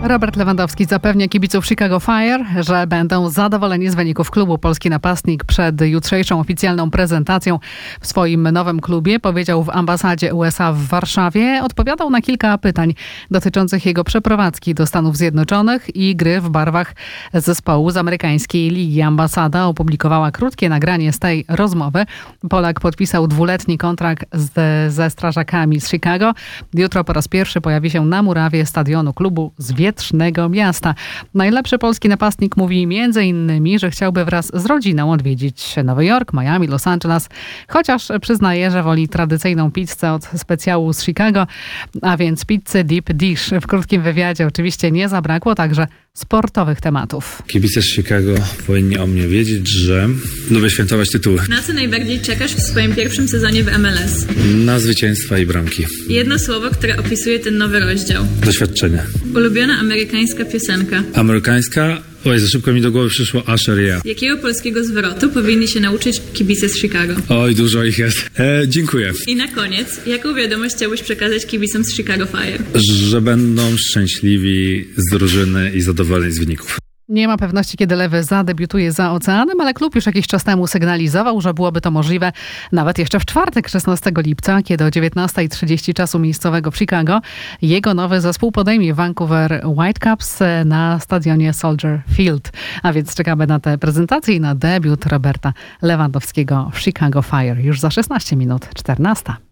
Robert Lewandowski zapewnia kibiców Chicago Fire, że będą zadowoleni z wyników klubu. Polski napastnik przed jutrzejszą oficjalną prezentacją w swoim nowym klubie powiedział w ambasadzie USA w Warszawie. Odpowiadał na kilka pytań dotyczących jego przeprowadzki do Stanów Zjednoczonych i gry w barwach zespołu z amerykańskiej ligi. Ambasada opublikowała krótkie nagranie z tej rozmowy. Polak podpisał 2-letni kontrakt ze strażakami z Chicago. Jutro po raz pierwszy pojawi się na murawie stadionu klubu z wietrznego miasta. Najlepszy polski napastnik mówi m.in., że chciałby wraz z rodziną odwiedzić Nowy Jork, Miami, Los Angeles, chociaż przyznaje, że woli tradycyjną pizzę od specjału z Chicago, a więc pizzy deep dish. W krótkim wywiadzie oczywiście nie zabrakło także sportowych tematów. Kibice z Chicago powinni o mnie wiedzieć, że lubię świętować tytuły. Na co najbardziej czekasz w swoim pierwszym sezonie w MLS? Na zwycięstwa i bramki. Jedno słowo, które opisuje ten nowy rozdział. Doświadczenie. Ulubiona amerykańska piosenka. Amerykańska? Oj, za szybko mi do głowy przyszło Usher, yeah. Jakiego polskiego zwrotu powinni się nauczyć kibice z Chicago? Oj, dużo ich jest. Dziękuję. I na koniec, jaką wiadomość chciałbyś przekazać kibicom z Chicago Fire? Że będą szczęśliwi z drużyny i zadowoleni z wyników. Nie ma pewności, kiedy Lewy zadebiutuje za oceanem, ale klub już jakiś czas temu sygnalizował, że byłoby to możliwe nawet jeszcze w czwartek, 16 lipca, kiedy o 19:30 czasu miejscowego w Chicago jego nowy zespół podejmie Vancouver Whitecaps na stadionie Soldier Field. A więc czekamy na tę prezentację i na debiut Roberta Lewandowskiego w Chicago Fire już za 16 minut 14.